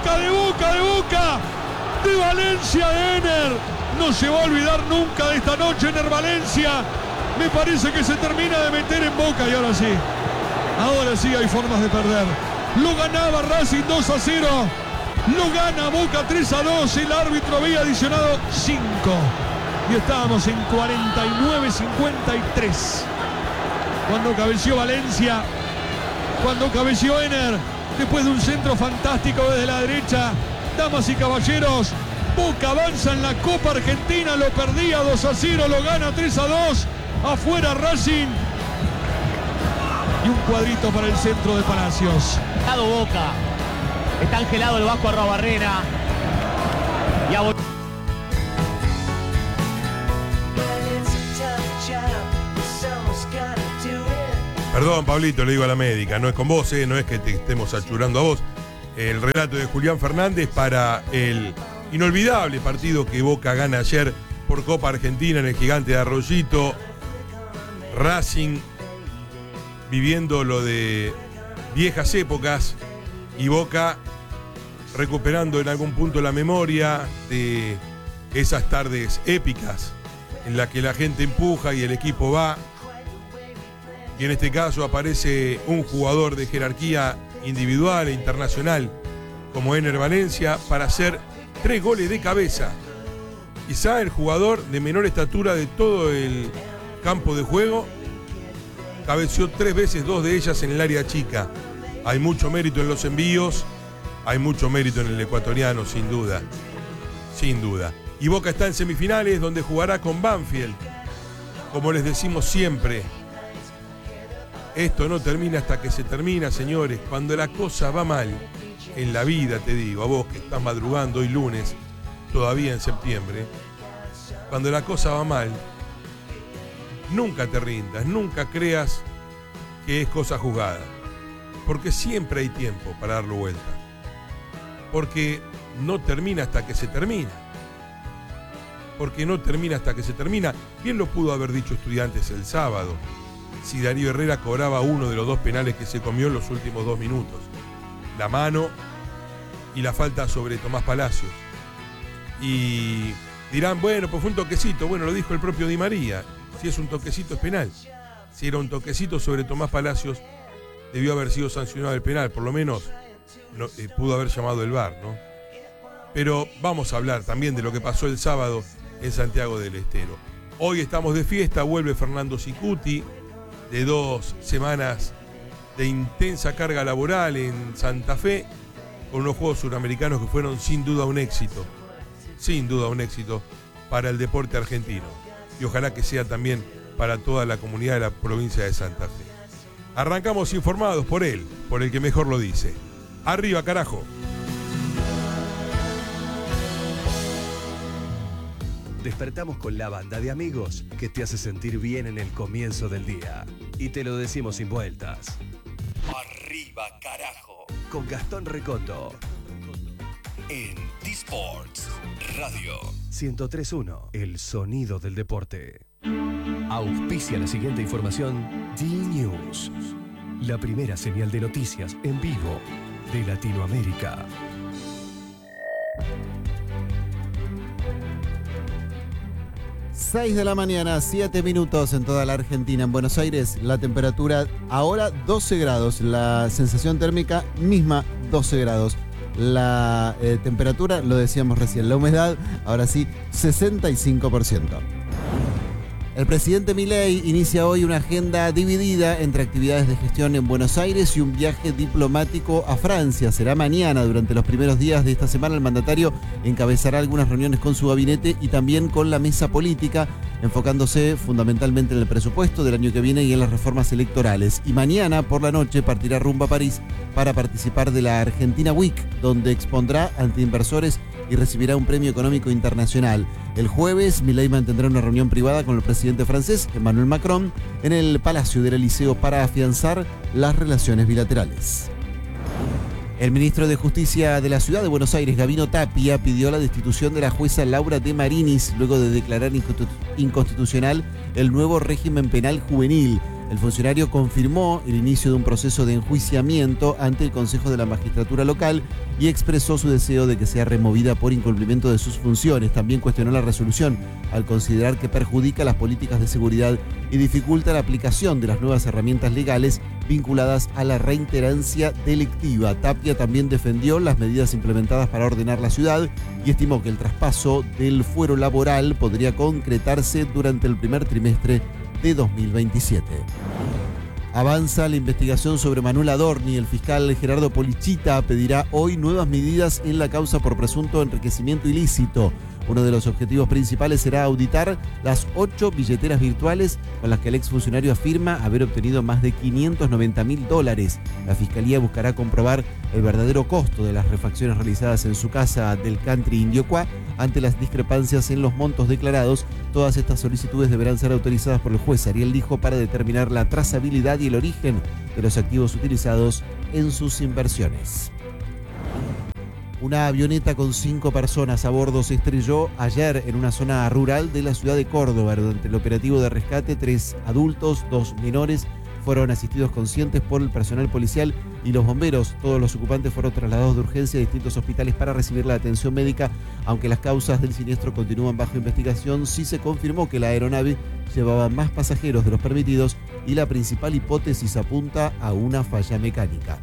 Boca, de Valencia, de Ener. No se va a olvidar nunca de esta noche Ener Valencia. Me parece que se termina de meter en Boca y ahora sí hay formas de perder. Lo ganaba Racing 2-0, lo gana Boca 3-2, el árbitro había adicionado 5 y estábamos en 49-53. Cuando cabeció Valencia, cuando cabeció Ener, después de un centro fantástico desde la derecha. Damas y caballeros, Boca avanza en la Copa Argentina, lo perdía 2-0, lo gana 3-2, afuera Racing. Y un cuadrito para el centro de Palacios. Boca, está angelado el Vasco Arrobarrena. Y a Perdón, Pablito, le digo a la médica, no es con vos, no es que te estemos achurando a vos. El relato de Julián Fernández para el inolvidable partido que Boca gana ayer por Copa Argentina en el Gigante de Arroyito. Racing viviendo lo de viejas épocas y Boca recuperando en algún punto la memoria de esas tardes épicas en las que la gente empuja y el equipo va. Y en este caso aparece un jugador de jerarquía individual e internacional como Ener Valencia para hacer 3 goles de cabeza. Quizá el jugador de menor estatura de todo el campo de juego, cabeció 3 veces, 2 de ellas en el área chica. Hay mucho mérito en los envíos, hay mucho mérito en el ecuatoriano, sin duda. Sin duda. Y Boca está en semifinales donde jugará con Banfield. Como les decimos siempre, esto no termina hasta que se termina, señores. Cuando la cosa va mal en la vida, te digo, a vos que estás madrugando hoy lunes, todavía en septiembre, cuando la cosa va mal, nunca te rindas, nunca creas que es cosa jugada, porque siempre hay tiempo para darlo vuelta, porque no termina hasta que se termina, porque no termina hasta que se termina. Bien lo pudo haber dicho Estudiantes el sábado, si Darío Herrera cobraba uno de los 2 penales que se comió en los últimos 2 minutos, la mano y la falta sobre Tomás Palacios. Y dirán, bueno, pues fue un toquecito. Bueno, lo dijo el propio Di María, si es un toquecito es penal. Si era un toquecito sobre Tomás Palacios, debió haber sido sancionado el penal, por lo menos no, pudo haber llamado el VAR, ¿no? Pero vamos a hablar también de lo que pasó el sábado en Santiago del Estero. Hoy estamos de fiesta, vuelve Fernando Sicuti, de 2 semanas de intensa carga laboral en Santa Fe, con unos Juegos Suramericanos que fueron sin duda un éxito para el deporte argentino, y ojalá que sea también para toda la comunidad de la provincia de Santa Fe. Arrancamos informados por él, por el que mejor lo dice. Arriba, carajo. Despertamos con la banda de amigos que te hace sentir bien en el comienzo del día. Y te lo decimos sin vueltas. Arriba, carajo. Con Gastón Recondo. En T-Sports Radio 103.1, el sonido del deporte. Auspicia la siguiente información D-News, la primera señal de noticias en vivo de Latinoamérica. Seis de la mañana, 7 minutos en toda la Argentina. En Buenos Aires, la temperatura ahora 12 grados. La sensación térmica misma 12 grados. La temperatura, lo decíamos recién, la humedad, ahora sí, 65%. El presidente Milei inicia hoy una agenda dividida entre actividades de gestión en Buenos Aires y un viaje diplomático a Francia. Será mañana. Durante los primeros días de esta semana, el mandatario encabezará algunas reuniones con su gabinete y también con la mesa política, enfocándose fundamentalmente en el presupuesto del año que viene y en las reformas electorales. Y mañana por la noche partirá rumbo a París para participar de la Argentina Week, donde expondrá ante inversores y recibirá un premio económico internacional. El jueves, Milei mantendrá una reunión privada con el presidente francés, Emmanuel Macron, en el Palacio del Elíseo para afianzar las relaciones bilaterales. El ministro de Justicia de la Ciudad de Buenos Aires, Gabino Tapia, pidió la destitución de la jueza Laura de Marinis luego de declarar inconstitucional el nuevo régimen penal juvenil. El funcionario confirmó el inicio de un proceso de enjuiciamiento ante el Consejo de la Magistratura Local y expresó su deseo de que sea removida por incumplimiento de sus funciones. También cuestionó la resolución al considerar que perjudica las políticas de seguridad y dificulta la aplicación de las nuevas herramientas legales vinculadas a la reiterancia delictiva. Tapia también defendió las medidas implementadas para ordenar la ciudad y estimó que el traspaso del fuero laboral podría concretarse durante el primer trimestre de 2027. Avanza la investigación sobre Manuel Adorni. El fiscal Gerardo Polichita pedirá hoy nuevas medidas en la causa por presunto enriquecimiento ilícito. Uno de los objetivos principales será auditar las 8 billeteras virtuales con las que el exfuncionario afirma haber obtenido más de $590.000. La Fiscalía buscará comprobar el verdadero costo de las refacciones realizadas en su casa del country Indiocuá. Ante las discrepancias en los montos declarados, todas estas solicitudes deberán ser autorizadas por el juez Ariel Lijo para determinar la trazabilidad y el origen de los activos utilizados en sus inversiones. Una avioneta con 5 personas a bordo se estrelló ayer en una zona rural de la ciudad de Córdoba. Durante el operativo de rescate, 3 adultos, 2 menores fueron asistidos conscientes por el personal policial y los bomberos. Todos los ocupantes fueron trasladados de urgencia a distintos hospitales para recibir la atención médica. Aunque las causas del siniestro continúan bajo investigación, sí se confirmó que la aeronave llevaba más pasajeros de los permitidos y la principal hipótesis apunta a una falla mecánica.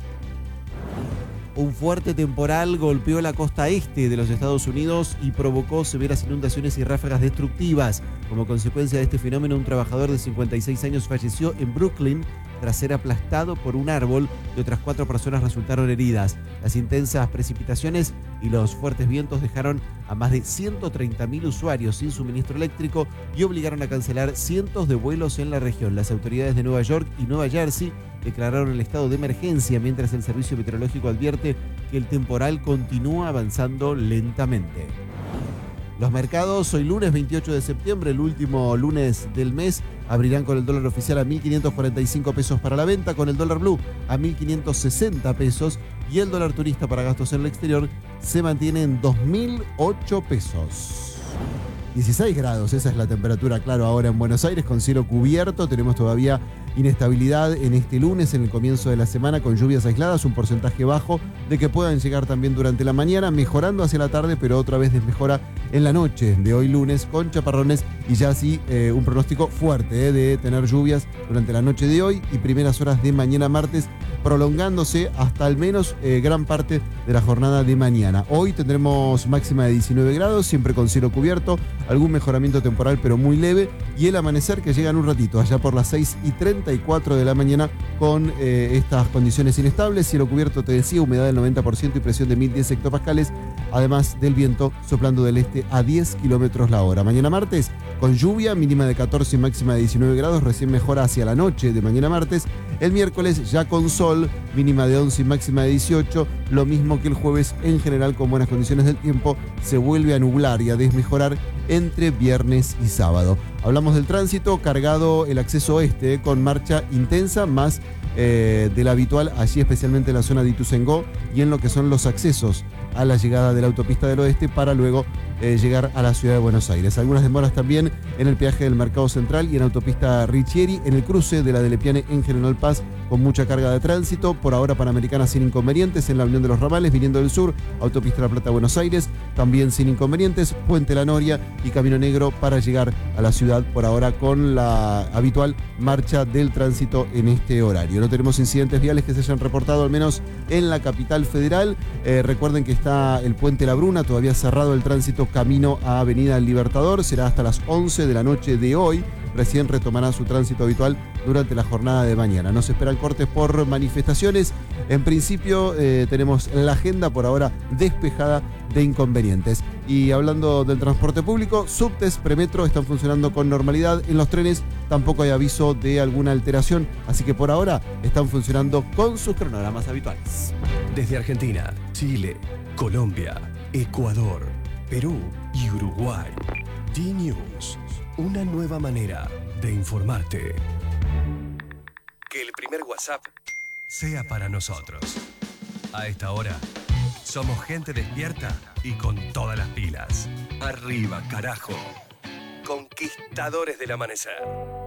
Un fuerte temporal golpeó la costa este de los Estados Unidos y provocó severas inundaciones y ráfagas destructivas. Como consecuencia de este fenómeno, un trabajador de 56 años falleció en Brooklyn tras ser aplastado por un árbol y otras 4 personas resultaron heridas. Las intensas precipitaciones y los fuertes vientos dejaron a más de 130.000 usuarios sin suministro eléctrico y obligaron a cancelar cientos de vuelos en la región. Las autoridades de Nueva York y Nueva Jersey declararon el estado de emergencia, mientras el servicio meteorológico advierte que el temporal continúa avanzando lentamente. Los mercados hoy lunes 28 de septiembre, el último lunes del mes, abrirán con el dólar oficial a 1.545 pesos para la venta, con el dólar blue a 1.560 pesos y el dólar turista para gastos en el exterior se mantiene en 2.008 pesos. 16 grados, esa es la temperatura, claro, ahora en Buenos Aires, con cielo cubierto. Tenemos todavía inestabilidad en este lunes, en el comienzo de la semana, con lluvias aisladas, un porcentaje bajo de que puedan llegar también durante la mañana, mejorando hacia la tarde, pero otra vez desmejora en la noche de hoy lunes, con chaparrones y ya sí un pronóstico fuerte de tener lluvias durante la noche de hoy y primeras horas de mañana martes, prolongándose hasta al menos gran parte de la jornada de mañana. Hoy tendremos máxima de 19 grados, siempre con cielo cubierto, algún mejoramiento temporal pero muy leve, y el amanecer que llega en un ratito, allá por las 6:34 de la mañana, con estas condiciones inestables, cielo cubierto, te decía, humedad del 90% y presión de 1010 hectopascales, además del viento soplando del este a 10 kilómetros la hora. Mañana martes, con lluvia, mínima de 14 y máxima de 19 grados, recién mejora hacia la noche de mañana martes. El miércoles ya con sol, mínima de 11 y máxima de 18, lo mismo que el jueves, en general con buenas condiciones del tiempo, se vuelve a nublar y a desmejorar entre viernes y sábado. Hablamos del tránsito, cargado el acceso oeste, con marcha intensa, más de la habitual, allí especialmente en la zona de Ituzaingó y en lo que son los accesos a la llegada de la autopista del oeste para luego llegar a la ciudad de Buenos Aires. Algunas demoras también en el peaje del Mercado Central y en autopista Richieri, en el cruce de la de Lepiane en General Paz, con mucha carga de tránsito. Por ahora Panamericana sin inconvenientes, en la Unión de los Ramales viniendo del sur, autopista La Plata Buenos Aires también sin inconvenientes, Puente La Noria y Camino Negro para llegar a la ciudad, por ahora con la habitual marcha del tránsito en este horario. No tenemos incidentes viales que se hayan reportado, al menos en la capital federal. Recuerden que está el Puente La Bruna todavía cerrado el tránsito camino a Avenida Libertador, será hasta las 11 de la noche de hoy. Recién retomará su tránsito habitual durante la jornada de mañana. No se esperan cortes por manifestaciones. En principio tenemos la agenda por ahora despejada de inconvenientes. Y hablando del transporte público, subtes, premetro están funcionando con normalidad. En los trenes tampoco hay aviso de alguna alteración, así que por ahora están funcionando con sus cronogramas habituales. Desde Argentina, Chile, Colombia, Ecuador, Perú y Uruguay. D-News, una nueva manera de informarte. Que el primer WhatsApp sea para nosotros. A esta hora, somos gente despierta y con todas las pilas. Arriba, carajo. Conquistadores del amanecer.